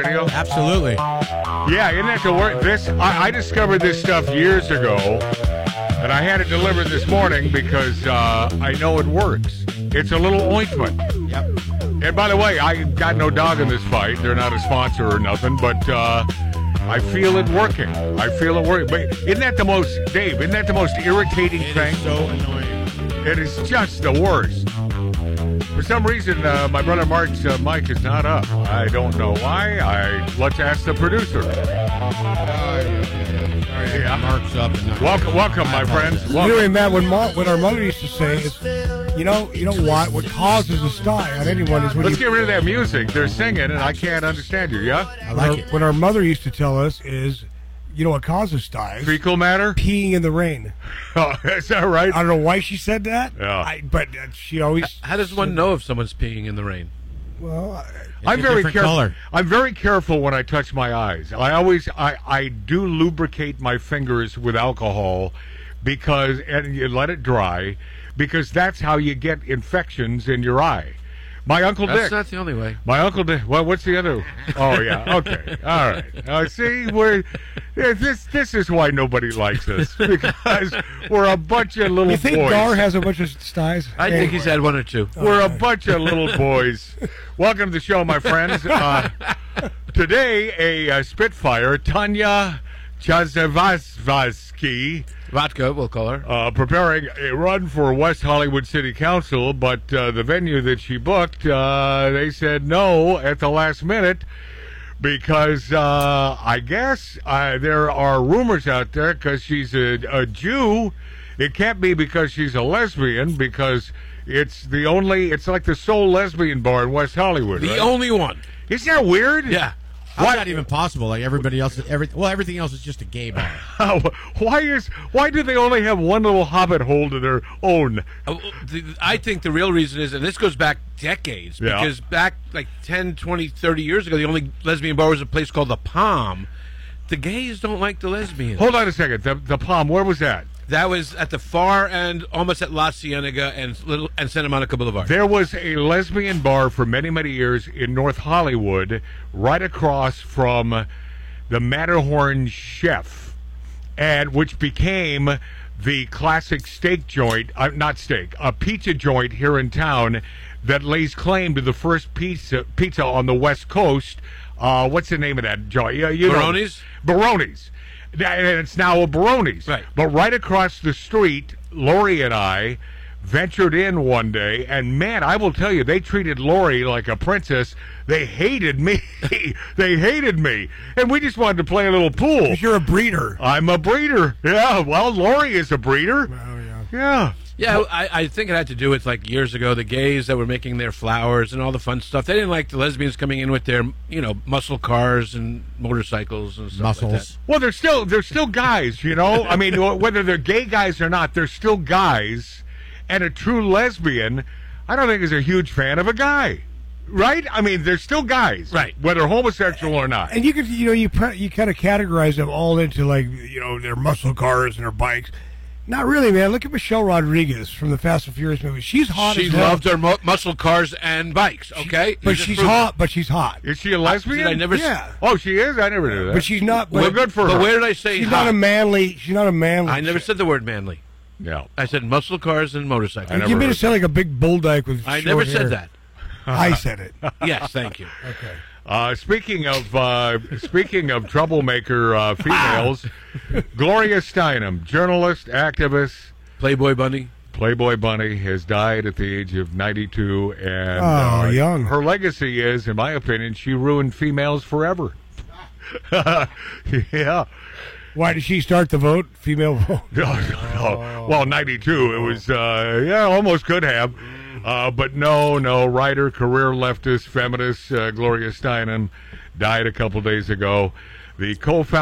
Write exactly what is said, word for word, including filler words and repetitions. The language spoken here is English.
Radio? Absolutely. Yeah, isn't that the word? This I, I discovered this stuff years ago, and I had it delivered this morning because uh, I know it works. It's a little ointment. Yep. And by the way, I got no dog in this fight. They're not a sponsor or nothing, but uh, I feel it working. I feel it working. But isn't that the most, Dave? Isn't that the most irritating It thing? is so annoying. It is just the worst. For some reason, uh, my brother Mark's uh, mic is not up. I don't know why. I let's ask the producer. Yeah. Mark's up. And not Welcome, welcome, my friends. Welcome. Anyway, Matt, when, Ma, when our mother used to say is, you know, you know what? What causes a sty on anyone is when Let's you. get rid of that music. They're singing, and I can't understand you. Yeah, I When like our, it. when our mother used to tell us is, you know what causes styes? fecal matter. Peeing in the rain. Oh, is that right? I don't know why she said that. Yeah. I, but uh, she always. How does one know if someone's peeing in the rain? Well, I, I'm a very different careful. color. I'm very careful when I touch my eyes. I always, I, I do lubricate my fingers with alcohol, because and you let it dry, because that's how you get infections in your eye. My uncle That's Dick. not the only way. My uncle Dick. Well, what's the other? Oh yeah. Okay. All right. Uh, see, we're yeah, this. This is why nobody likes us, because we're a bunch of little you think boys. Gar has a bunch of styes? I think he's had one or two. We're a bunch of little boys. Welcome to the show, my friends. Uh, today, a uh, Spitfire, Tanya Chazavasky, Vodka, we'll call her. uh, preparing a run for West Hollywood City Council, but uh, the venue that she booked, uh, they said no at the last minute because uh, I guess uh, there are rumors out there because she's a, a Jew. It can't be because she's a lesbian, because it's the only, it's like the sole lesbian bar in West Hollywood. The right? only one. Isn't that weird? Yeah. How's What? that even possible? Like everybody else, every well, everything else is just a gay bar. Why is why do they only have one little hobbit hole to their own? Uh, the- I think the real reason is, and this goes back decades, Yeah. because back like ten, twenty, thirty years ago, the only lesbian bar was a place called the Palm. The gays don't like the lesbians. Hold on a second. The, the Palm, where was that? That was at the far end, almost at La Cienega and Little and Santa Monica Boulevard. There was a lesbian bar for many, many years in North Hollywood, right across from the Matterhorn Chef, and which became the classic steak joint, uh, not steak, a pizza joint here in town that lays claim to the first pizza pizza on the West Coast. Uh, what's the name of that joint? Yeah, you know. Baroni's? Baroni's. And it's now a Baroni's. Right. But right across the street, Lori and I ventured in one day, and man, I will tell you, they treated Lori like a princess. They hated me. They hated me. And we just wanted to play a little pool. 'Cause you're a breeder. I'm a breeder. Yeah, well, Lori is a breeder. Oh yeah. Yeah. Yeah, I, I think it had to do with, like, years ago, the gays that were making their flowers and all the fun stuff. They didn't like the lesbians coming in with their, you know, muscle cars and motorcycles and stuff like Muscles. that. Well, they're still they're still guys, you know. I mean, whether they're gay guys or not, they're still guys. And a true lesbian, I don't think is a huge fan of a guy, right? I mean, they're still guys, Right. Whether homosexual or not. And you could, you know, you pre- you kind of categorize them all into, like, you know, their muscle cars and their bikes. Not really, man. Look at Michelle Rodriguez from the Fast and Furious movie. She's hot She as hell. loved her mu- muscle cars and bikes, okay? But You just she's proved hot. But she's hot. Is she a lesbian? Did I never? s- Yeah. Oh, she is. I never knew that. But she's not. Well, But, good for But her. where did I say she's hot? not a manly. She's not a manly. I never chick. said the word manly. Yeah. I said muscle cars and motorcycles. I never You made heard it sound like a big bull dyke with. I short never hair. said that. I said it. Yes, thank you. Okay. Uh, speaking of uh, speaking of troublemaker uh, females, Gloria Steinem, journalist, activist, Playboy Bunny. Playboy Bunny, has died at the age of ninety-two, and Oh, uh, young. her legacy is, in my opinion, she ruined females forever. Yeah. Why did she start the vote? Female vote. No, no, no. Well, ninety-two, it was, uh, yeah, almost could have. Uh, but no, no, writer, career leftist, feminist, uh, Gloria Steinem died a couple days ago. The co-founder